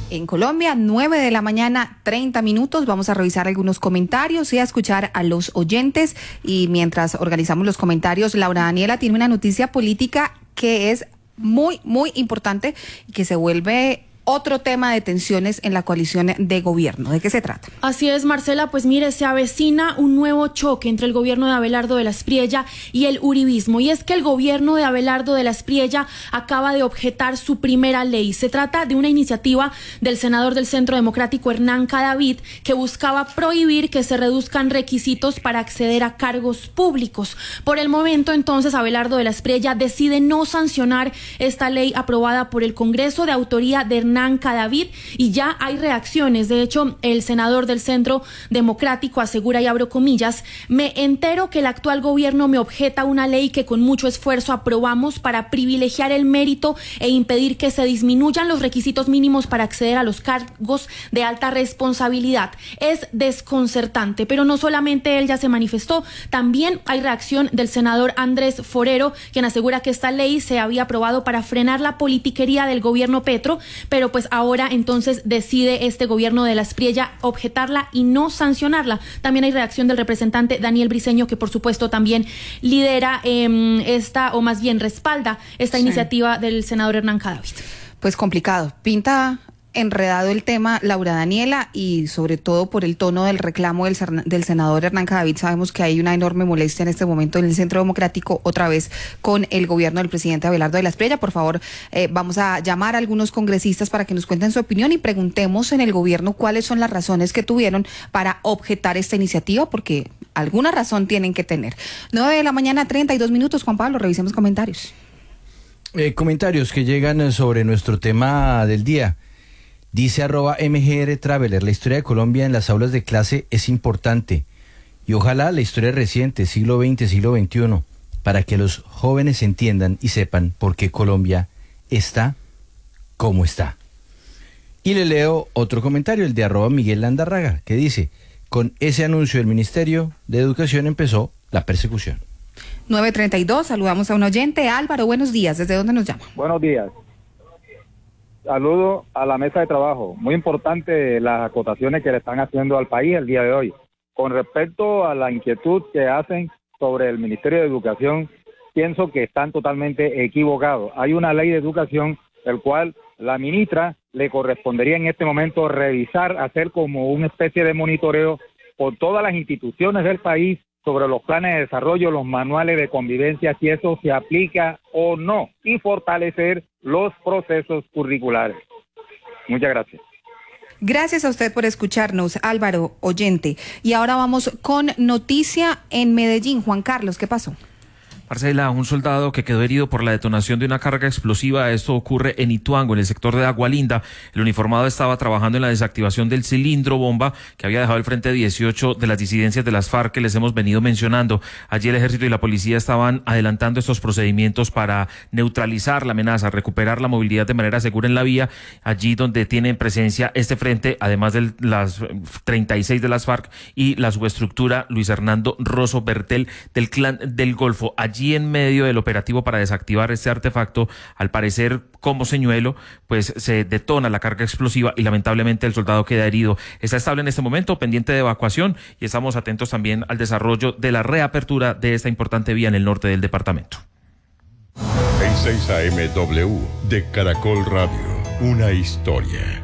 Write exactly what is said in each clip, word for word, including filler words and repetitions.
en Colombia, nueve de la mañana, treinta minutos. Vamos a revisar algunos comentarios y a escuchar a los oyentes. Y mientras organizamos los comentarios, Laura Daniela tiene una noticia política que es muy, muy importante y que se vuelve otro tema de tensiones en la coalición de gobierno. ¿De qué se trata? Así es, Marcela, pues mire, se avecina un nuevo choque entre el gobierno de Abelardo de la Espriella y el uribismo, y es que el gobierno de Abelardo de la Espriella acaba de objetar su primera ley. Se trata de una iniciativa del senador del Centro Democrático Hernán Cadavid, que buscaba prohibir que se reduzcan requisitos para acceder a cargos públicos. Por el momento, entonces, Abelardo de la Espriella decide no sancionar esta ley aprobada por el Congreso de autoría de Hernán Cadavid, y ya hay reacciones. De hecho, el senador del Centro Democrático asegura, y abro comillas, me entero que el actual gobierno me objeta una ley que con mucho esfuerzo aprobamos para privilegiar el mérito e impedir que se disminuyan los requisitos mínimos para acceder a los cargos de alta responsabilidad. Es desconcertante, pero no solamente él ya se manifestó, también hay reacción del senador Andrés Forero, quien asegura que esta ley se había aprobado para frenar la politiquería del gobierno Petro, pero pues ahora entonces decide este gobierno de la Espriella objetarla y no sancionarla. También hay reacción del representante Daniel Briceño, que por supuesto también lidera eh, esta, o más bien respalda esta sí. iniciativa del senador Hernán Cadavid. Pues complicado, pinta enredado el tema, Laura Daniela, y sobre todo por el tono del reclamo del, del senador Hernán Cadavid. Sabemos que hay una enorme molestia en este momento en el Centro Democrático, otra vez con el gobierno del presidente Abelardo de la Espriella. Por favor, eh, vamos a llamar a algunos congresistas para que nos cuenten su opinión y preguntemos en el gobierno cuáles son las razones que tuvieron para objetar esta iniciativa, porque alguna razón tienen que tener. nueve de la mañana, treinta y dos minutos. Juan Pablo, revisemos comentarios. Eh, comentarios que llegan sobre nuestro tema del día. Dice arroba M G R Traveler, la historia de Colombia en las aulas de clase es importante y ojalá la historia reciente, siglo veinte, siglo veintiuno, para que los jóvenes entiendan y sepan por qué Colombia está como está. Y le leo otro comentario, el de arroba Miguel Landarraga, que dice, con ese anuncio del Ministerio de Educación empezó la persecución. nueve treinta y dos, saludamos a un oyente. Álvaro, buenos días, ¿desde dónde nos llama? Buenos días. Saludo a la mesa de trabajo. Muy importante las acotaciones que le están haciendo al país el día de hoy. Con respecto a la inquietud que hacen sobre el Ministerio de Educación, pienso que están totalmente equivocados. Hay una ley de educación, el cual la ministra le correspondería en este momento revisar, hacer como una especie de monitoreo por todas las instituciones del país sobre los planes de desarrollo, los manuales de convivencia, si eso se aplica o no, y fortalecer los procesos curriculares. Muchas gracias. Gracias a usted por escucharnos, Álvaro, oyente. Y ahora vamos con noticia en Medellín. Juan Carlos, ¿qué pasó? Marcela, un soldado que quedó herido por la detonación de una carga explosiva. Esto ocurre en Ituango, en el sector de Agualinda. El uniformado estaba trabajando en la desactivación del cilindro bomba que había dejado el frente dieciocho de las disidencias de las FARC que les hemos venido mencionando. Allí el ejército y la policía estaban adelantando estos procedimientos para neutralizar la amenaza, recuperar la movilidad de manera segura en la vía, allí donde tienen presencia este frente, además de las treinta y seis de las FARC y la subestructura Luis Hernando Rosso Bertel del Clan del Golfo. Allí Allí en medio del operativo para desactivar este artefacto, al parecer como señuelo, pues se detona la carga explosiva y lamentablemente el soldado queda herido. Está estable en este momento, pendiente de evacuación, y estamos atentos también al desarrollo de la reapertura de esta importante vía en el norte del departamento. En seis A M W de Caracol Radio, una historia.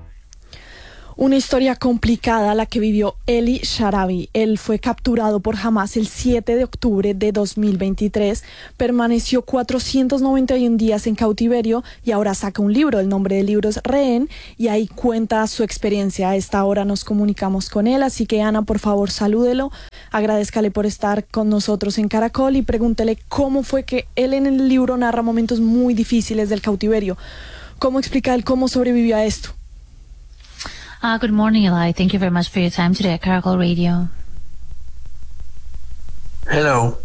Una historia complicada la que vivió Eli Sharabi. Él fue capturado por Hamas el siete de octubre de dos mil veintitrés, permaneció cuatrocientos noventa y uno días en cautiverio y ahora saca un libro, el nombre del libro es Rehén, y ahí cuenta su experiencia. A esta hora nos comunicamos con él, así que Ana, por favor, salúdelo, agradézcale por estar con nosotros en Caracol y pregúntele cómo fue que él en el libro narra momentos muy difíciles del cautiverio. ¿Cómo explica él cómo sobrevivió a esto? Uh, good morning, Eli. Thank you very much for your time today at Caracol Radio. Hello.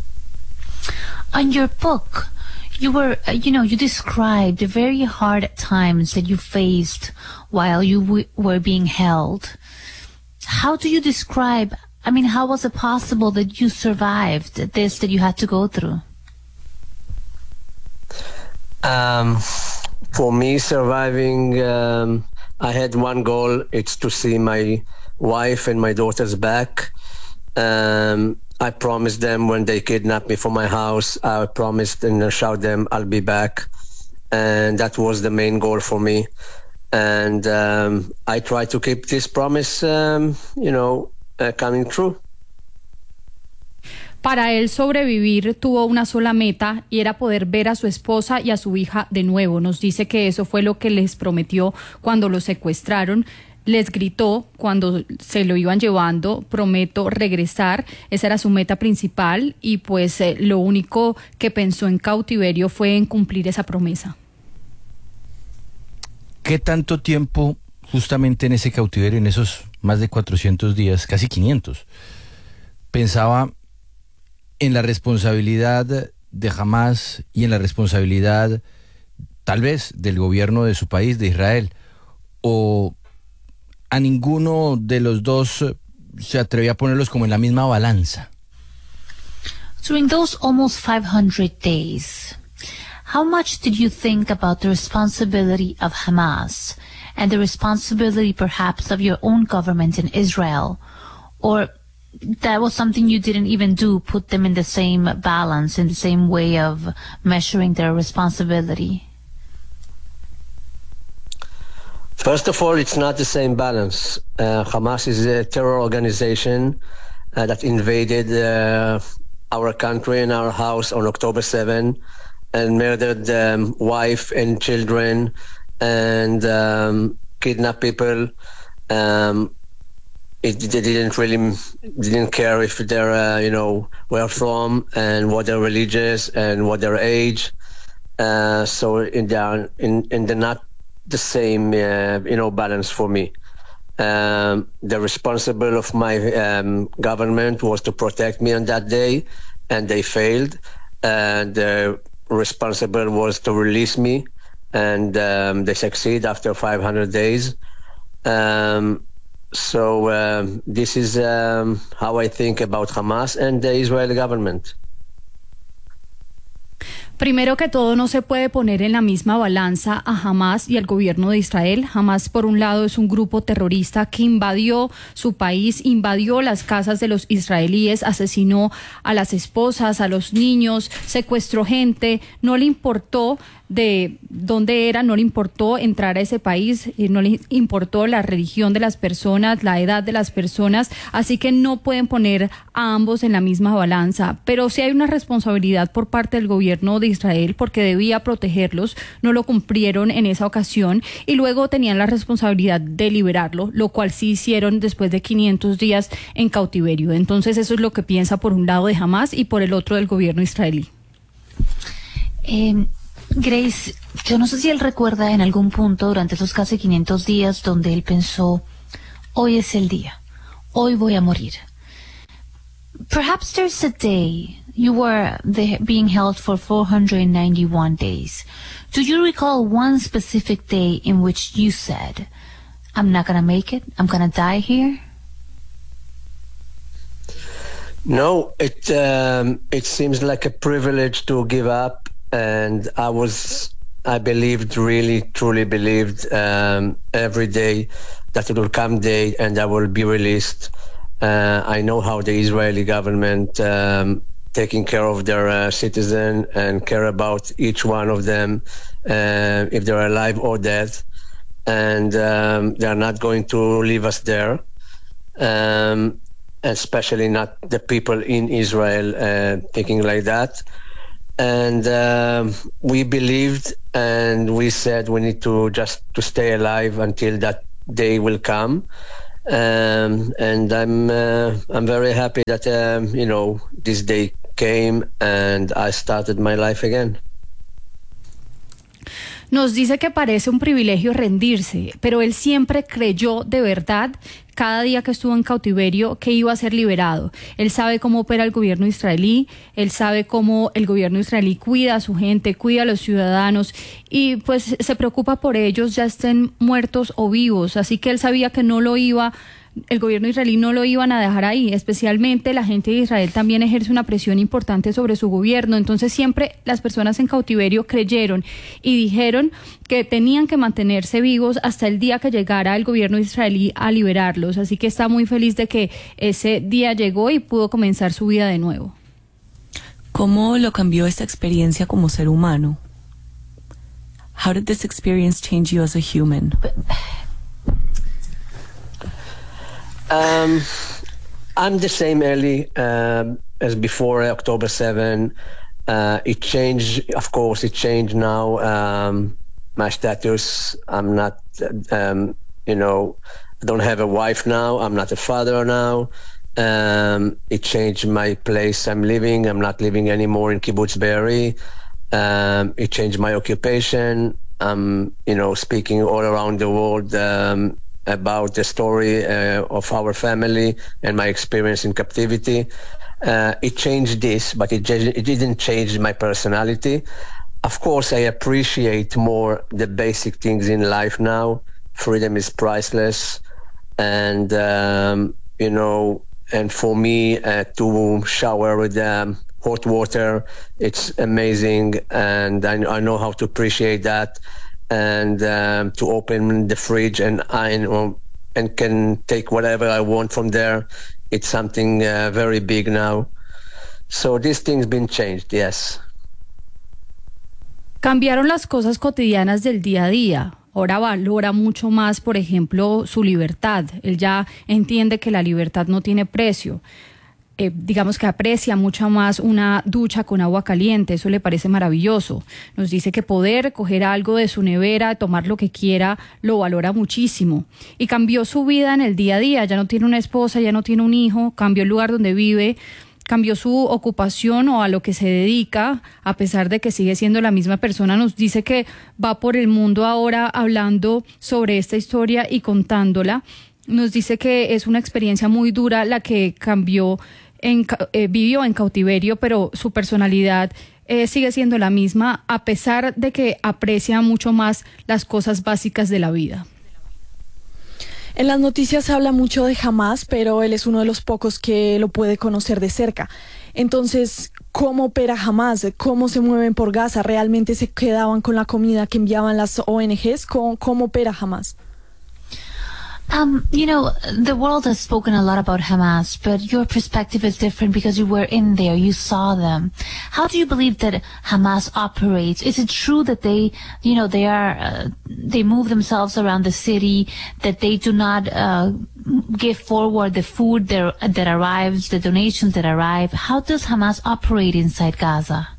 On your book, you were, uh, you know, you described the very hard times that you faced while you w- were being held. How do you describe, I mean, how was it possible that you survived this, that you had to go through? Um, for me, surviving um, I had one goal. It's to see my wife and my daughters back. Um, I promised them when they kidnapped me from my house, I promised and assured them I'll be back. And that was the main goal for me. And um, I try to keep this promise, um, you know, uh, coming true. Para él sobrevivir tuvo una sola meta y era poder ver a su esposa y a su hija de nuevo. Nos dice que eso fue lo que les prometió cuando lo secuestraron. Les gritó cuando se lo iban llevando, prometo regresar. Esa era su meta principal y pues eh, lo único que pensó en cautiverio fue en cumplir esa promesa. ¿Qué tanto tiempo justamente en ese cautiverio, en esos más de cuatrocientos días, casi quinientos, pensaba en la responsabilidad de Hamás y en la responsabilidad tal vez del gobierno de su país, de Israel, o a ninguno de los dos se atrevía a ponerlos como en la misma balanza? During those almost five hundred days, how much did you think about the responsibility of Hamas and the responsibility perhaps of your own government in Israel? Or that was something you didn't even do, put them in the same balance, in the same way of measuring their responsibility? First of all, it's not the same balance. Uh, Hamas is a terror organization uh, that invaded uh, our country and our house on October seventh and murdered um, wife and children and um, kidnapped people. Um, it they didn't really didn't care if they're uh, you know where from and what they're religious and what their age. Uh, so in the in in the not the same uh, you know balance for me. Um, the responsible of my um, government was to protect me on that day, and they failed. And the responsible was to release me, and um, they succeed after five hundred days. Um, so um, this is um, how I think about Hamas and the Israeli government. Primero que todo, no se puede poner en la misma balanza a Hamas y al gobierno de Israel. Hamas, por un lado, es un grupo terrorista que invadió su país, invadió las casas de los israelíes, asesinó a las esposas, a los niños, secuestró gente, no le importó de dónde era, no le importó entrar a ese país, no le importó la religión de las personas, la edad de las personas, así que no pueden poner a ambos en la misma balanza. Pero sí hay una responsabilidad por parte del gobierno de Israel porque debía protegerlos, no lo cumplieron en esa ocasión y luego tenían la responsabilidad de liberarlo, lo cual sí hicieron después de quinientos días en cautiverio. Entonces eso es lo que piensa por un lado de Hamas y por el otro del gobierno israelí. Eh... Grace, yo no sé si él recuerda en algún punto durante esos casi quinientos días donde él pensó, hoy es el día, hoy voy a morir. Perhaps there's a day you were the, being held for four hundred ninety-one days. Do you recall one specific day in which you said, I'm not gonna make it, I'm gonna die here? No, it um, it seems like a privilege to give up. And I was, I believed, really, truly believed um, every day that it will come day and I will be released. Uh, I know how the Israeli government um, taking care of their uh, citizen and care about each one of them, uh, if they're alive or dead. And um, they're not going to leave us there, um, especially not the people in Israel uh, thinking like that. And um, we believed and we said we need to just to stay alive until that day will come. Um, and I'm uh, I'm very happy that um, you know this day came and I started my life again. Nos dice que parece un privilegio rendirse, pero él siempre creyó de verdad, cada día que estuvo en cautiverio, que iba a ser liberado. Él sabe cómo opera el gobierno israelí, él sabe cómo el gobierno israelí cuida a su gente, cuida a los ciudadanos y pues se preocupa por ellos, ya estén muertos o vivos. Así que él sabía que no lo iba el gobierno israelí no lo iban a dejar ahí, especialmente la gente de Israel también ejerce una presión importante sobre su gobierno, entonces siempre las personas en cautiverio creyeron y dijeron que tenían que mantenerse vivos hasta el día que llegara el gobierno israelí a liberarlos, así que está muy feliz de que ese día llegó y pudo comenzar su vida de nuevo. ¿Cómo lo cambió esta experiencia como ser humano? How did this experience change you as a human? Um, I'm the same, Ellie, um, as before October seventh. Uh, it changed, of course, it changed now. Um, my status, I'm not, um, you know, I don't have a wife now. I'm not a father now. Um, it changed my place I'm living. I'm not living anymore in Kibbutz Be'eri. Um, it changed my occupation. I'm, you know, speaking all around the world um, about the story uh, of our family and my experience in captivity. Uh, it changed this, but it, it didn't change my personality. Of course, I appreciate more the basic things in life now. Freedom is priceless. And, um, you know, and for me uh, to shower with um, hot water, it's amazing, and I, I know how to appreciate that. And um, to open the fridge and I know, and can take whatever I want from there, it's something uh, very big now. So this thing's been changed, yes. Cambiaron las cosas cotidianas del día a día. Ahora valora mucho más, por ejemplo, su libertad. Él ya entiende que la libertad no tiene precio. Eh, digamos que aprecia mucho más una ducha con agua caliente, eso le parece maravilloso. Nos dice que poder coger algo de su nevera, tomar lo que quiera, lo valora muchísimo. Y cambió su vida en el día a día, ya no tiene una esposa, ya no tiene un hijo, cambió el lugar donde vive, cambió su ocupación o a lo que se dedica, a pesar de que sigue siendo la misma persona. Nos dice que va por el mundo ahora hablando sobre esta historia y contándola. Nos dice que es una experiencia muy dura la que cambió, en, eh, vivió en cautiverio, pero su personalidad eh, sigue siendo la misma, a pesar de que aprecia mucho más las cosas básicas de la vida. En las noticias se habla mucho de Hamas, pero él es uno de los pocos que lo puede conocer de cerca. Entonces, ¿cómo opera Hamas? ¿Cómo se mueven por Gaza? ¿Realmente se quedaban con la comida que enviaban las O N Ges? ¿Cómo, cómo opera Hamas? Um, you know, the world has spoken a lot about Hamas, but your perspective is different because you were in there, you saw them. How do you believe that Hamas operates? Is it true that they, you know, they are, uh, they move themselves around the city, that they do not uh, give forward the food that, that arrives, the donations that arrive? How does Hamas operate inside Gaza?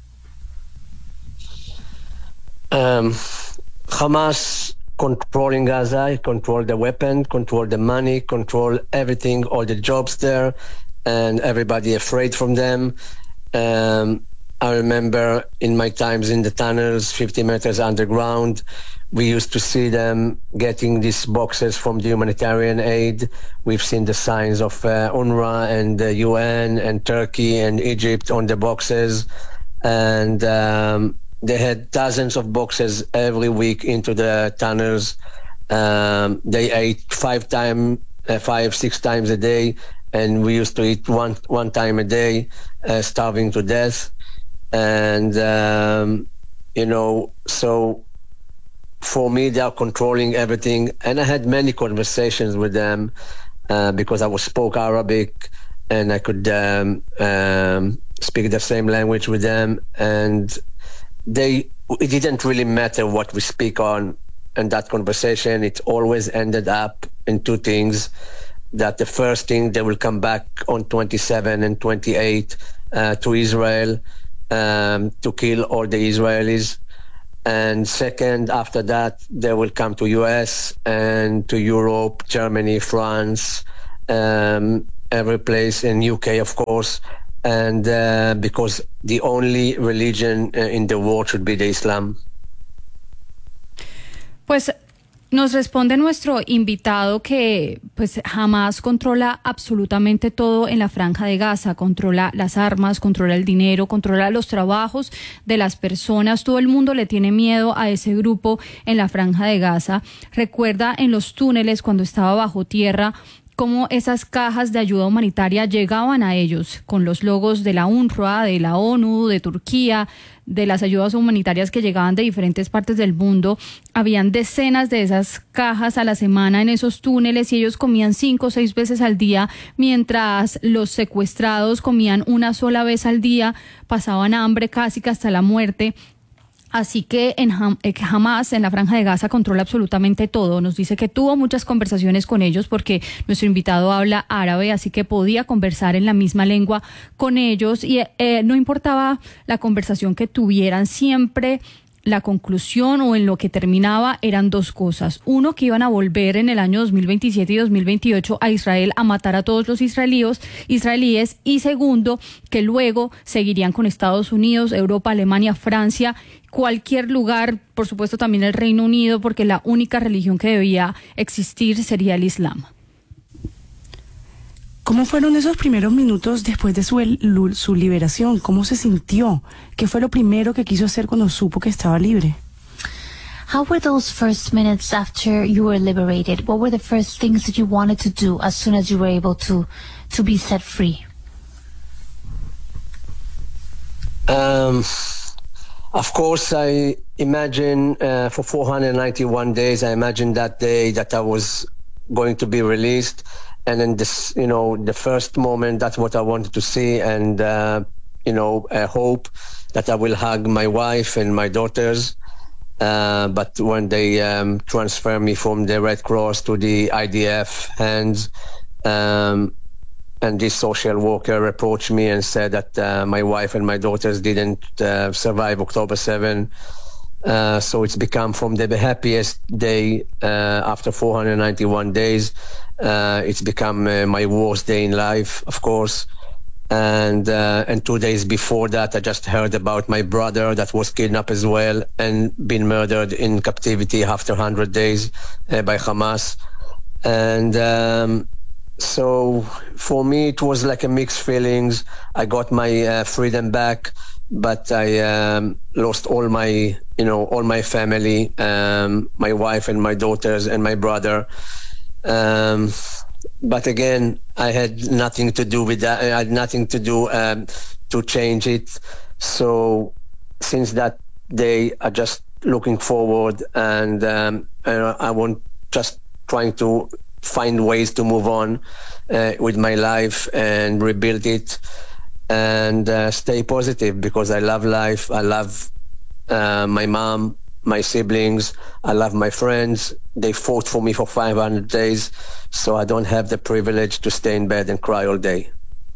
Um, Hamas controlling Gaza, control the weapon, control the money, control everything, all the jobs there, and everybody afraid from them. Um, I remember in my times in the tunnels, fifty meters underground, we used to see them getting these boxes from the humanitarian aid. We've seen the signs of uh, UNRWA and the U N and Turkey and Egypt on the boxes. And um, they had dozens of boxes every week into the tunnels. Um, they ate five time, uh, five, six times a day, and we used to eat one one time a day, uh, starving to death. And um, you know, so for me, they are controlling everything. And I had many conversations with them uh, because I was spoke Arabic, and I could um, um, speak the same language with them. And they, it didn't really matter what we speak on in that conversation. It always ended up in two things. That the first thing, they will come back on twenty-seven and twenty-eight uh, to Israel um, to kill all the Israelis. And second, after that, they will come to U S and to Europe, Germany, France, um, every place, in U K, of course. And uh, because the only religion uh, in the world should be the Islam. Pues nos responde nuestro invitado que pues Hamas controla absolutamente todo en la Franja de Gaza, controla las armas, controla el dinero, controla los trabajos de las personas. Todo el mundo le tiene miedo a ese grupo en la Franja de Gaza. Recuerda en los túneles cuando estaba bajo tierra cómo esas cajas de ayuda humanitaria llegaban a ellos con los logos de la UNRWA, de la ONU, de Turquía, de las ayudas humanitarias que llegaban de diferentes partes del mundo. Habían decenas de esas cajas a la semana en esos túneles y ellos comían cinco o seis veces al día, mientras los secuestrados comían una sola vez al día, pasaban hambre casi que hasta la muerte. Así que en Ham- eh, Hamas, en la Franja de Gaza, controla absolutamente todo. Nos dice que tuvo muchas conversaciones con ellos porque nuestro invitado habla árabe, así que podía conversar en la misma lengua con ellos y eh, no importaba la conversación que tuvieran, siempre la conclusión o en lo que terminaba eran dos cosas. Uno, que iban a volver en el año dos mil veintisiete y dos mil veintiocho a Israel a matar a todos los israelíes, israelíes y segundo, que luego seguirían con Estados Unidos, Europa, Alemania, Francia, cualquier lugar, por supuesto también el Reino Unido, porque la única religión que debía existir sería el Islam. ¿Cómo fueron esos primeros minutos después de su, su liberación? ¿Cómo se sintió? ¿Qué fue lo primero que quiso hacer cuando supo que estaba libre? How were those first minutes after you were liberated? What were the first things that you wanted to do as soon as you were able to, to be set free? Um, of course, I imagine uh, for four hundred ninety-one days, I imagined that day that I was going to be released. And then this, you know, the first moment, that's what I wanted to see. And, uh, you know, I hope that I will hug my wife and my daughters. Uh, but when they um, transfer me from the Red Cross to the I D F hands, um, and this social worker approached me and said that uh, my wife and my daughters didn't uh, survive October seventh. Uh, so it's become from the happiest day uh, after four hundred ninety-one days. Uh, it's become uh, my worst day in life, of course. And uh, and two days before that, I just heard about my brother that was kidnapped as well and been murdered in captivity after one hundred days uh, by Hamas. And um, so for me, it was like a mixed feelings. I got my uh, freedom back, but I um, lost all my, you know, all my family, um, my wife and my daughters and my brother. Um, but again, I had nothing to do with that. I had nothing to do um, to change it. So since that day, I'm just looking forward, and um, I want just trying to find ways to move on uh, with my life and rebuild it. And uh, stay positive, because I love life. I love uh, my mom, my siblings. I love my friends. They fought for me for five hundred days, so I don't have the privilege to stay in bed and cry all day.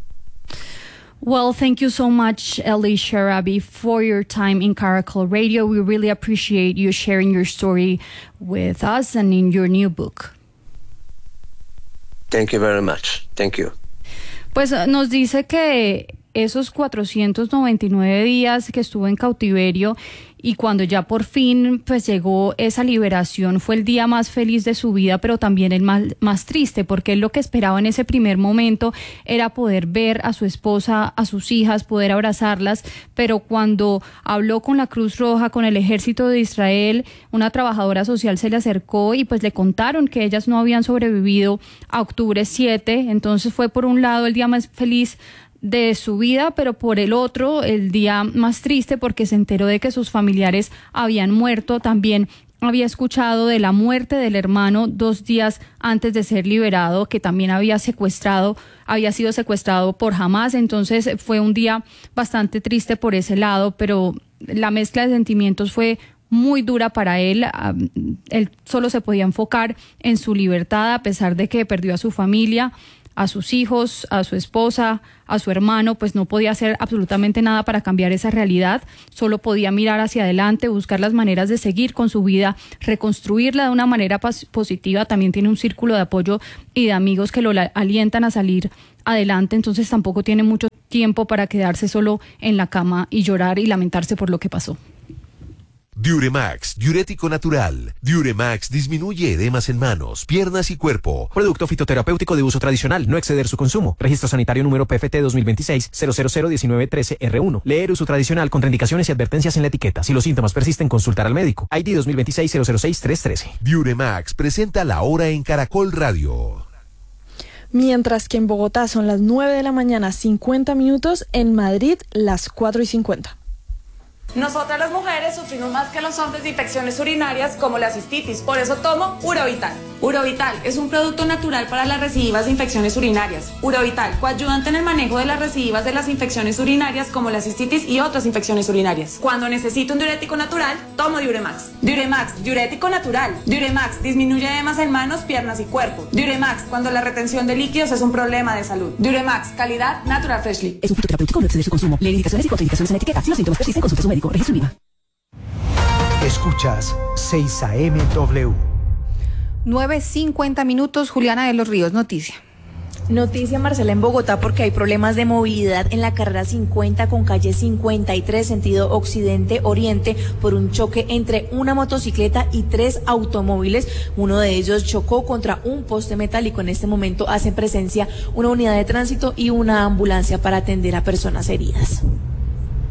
Well, thank you so much, Eli Sharabi, for your time in Caracol Radio. We really appreciate you sharing your story with us and in your new book. Thank you very much. Thank you. Pues nos dice que esos cuatrocientos noventa y nueve días que estuvo en cautiverio y cuando ya por fin pues llegó esa liberación, fue el día más feliz de su vida, pero también el más, más triste, porque él lo que esperaba en ese primer momento era poder ver a su esposa, a sus hijas, poder abrazarlas, pero cuando habló con la Cruz Roja, con el Ejército de Israel, una trabajadora social se le acercó y pues le contaron que ellas no habían sobrevivido a octubre siete, entonces fue por un lado el día más feliz de su vida, pero por el otro, el día más triste, porque se enteró de que sus familiares habían muerto. También había escuchado de la muerte del hermano dos días antes de ser liberado, que también había secuestrado, había sido secuestrado por Hamas. Entonces fue un día bastante triste por ese lado, pero la mezcla de sentimientos fue muy dura para él. Él solo se podía enfocar en su libertad, a pesar de que perdió a su familia, a sus hijos, a su esposa, a su hermano, pues no podía hacer absolutamente nada para cambiar esa realidad, solo podía mirar hacia adelante, buscar las maneras de seguir con su vida, reconstruirla de una manera positiva. También tiene un círculo de apoyo y de amigos que lo alientan a salir adelante, entonces tampoco tiene mucho tiempo para quedarse solo en la cama y llorar y lamentarse por lo que pasó. Diuremax, diurético natural. Diuremax disminuye edemas en manos, piernas y cuerpo. Producto fitoterapéutico de uso tradicional, no exceder su consumo. Registro sanitario número P F T dos mil veintiséis cero cero cero diecinueve trece R uno. Leer uso tradicional, contraindicaciones y advertencias en la etiqueta. Si los síntomas persisten, consultar al médico. I D dos mil veintiséis cero cero seis tres trece. Diuremax presenta La Hora en Caracol Radio. Mientras que en Bogotá son las nueve de la mañana, cincuenta minutos, en Madrid las cuatro y cincuenta. Nosotras las mujeres sufrimos más que los hombres de infecciones urinarias como la cistitis, por eso tomo Urovital. Urovital es un producto natural para las recidivas de infecciones urinarias. Urovital, coayudante en el manejo de las recidivas de las infecciones urinarias como la cistitis y otras infecciones urinarias. Cuando necesito un diurético natural, tomo Diuremax. Diuremax, diurético natural. Diuremax disminuye edemas en manos, piernas y cuerpo. Diuremax, cuando la retención de líquidos es un problema de salud. Diuremax, calidad Natural Freshly. Es un fitoterapéutico, no exceder su consumo. Lee indicaciones y contraindicaciones en la etiqueta. Si los síntomas persisten, consulte a su médico. Registro IVA. Escuchas seis A M W. nueve cincuenta minutos, Juliana de los Ríos, noticia. Noticia, Marcela, en Bogotá porque hay problemas de movilidad en la carrera cincuenta con calle cincuenta y tres, sentido occidente-oriente, por un choque entre una motocicleta y tres automóviles. Uno de ellos chocó contra un poste metálico. En este momento hacen presencia una unidad de tránsito y una ambulancia para atender a personas heridas.